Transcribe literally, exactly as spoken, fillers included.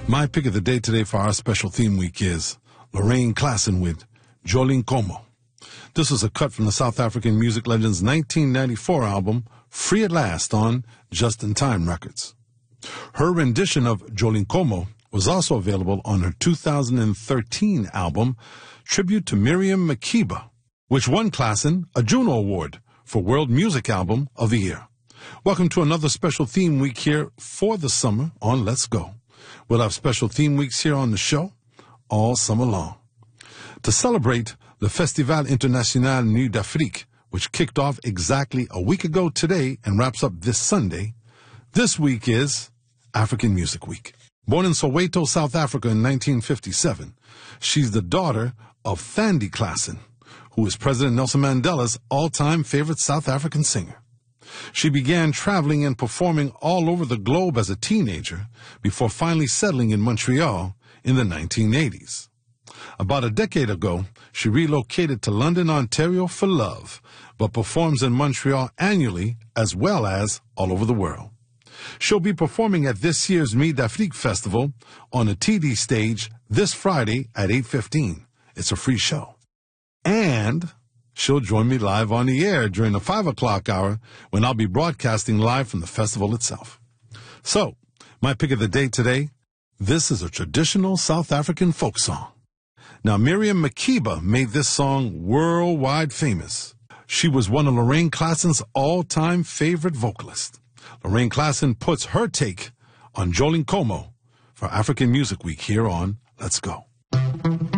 My pick of the day today for our special theme week is Lorraine Klassen with Jolinkomo. This was a cut from the South African music legend's nineteen ninety-four album, Free at Last, on Just in Time Records. Her rendition of Jolinkomo was also available on her two thousand thirteen album, Tribute to Miriam Makeba, which won Klassen a Juno Award for World Music Album of the Year. Welcome to another special theme week here for the summer on Let's Go. We'll have special theme weeks here on the show all summer long. To celebrate the Festival International Nuit d'Afrique, which kicked off exactly a week ago today and wraps up this Sunday, this week is African Music Week. Born in Soweto, South Africa in nineteen fifty-seven, she's the daughter of Thandi Klassen, who is President Nelson Mandela's all-time favorite South African singer. She began traveling and performing all over the globe as a teenager before finally settling in Montreal in the nineteen eighties. About a decade ago, she relocated to London, Ontario for love, but performs in Montreal annually as well as all over the world. She'll be performing at this year's Nuit d'Afrique Festival on a T D stage this Friday at eight fifteen. It's a free show. And she'll join me live on the air during the five o'clock hour when I'll be broadcasting live from the festival itself. So, my pick of the day today, this is a traditional South African folk song. Now, Miriam Makeba made this song worldwide famous. She was one of Lorraine Klassen's all-time favorite vocalists. Lorraine Klassen puts her take on Jolinkomo for African Music Week here on Let's Go.